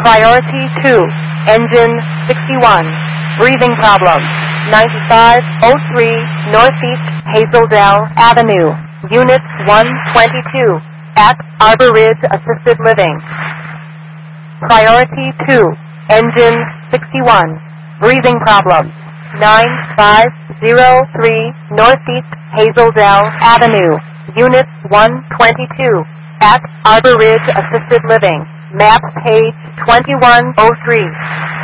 Priority 2, engine 61, breathing problem, 9503 Northeast Hazeldale Avenue, Unit 122, at Arbor Ridge Assisted Living. Priority 2, engine 61, breathing problem, 9503 Northeast Hazeldale Avenue, Unit 122, at Arbor Ridge Assisted Living. Map page 2103.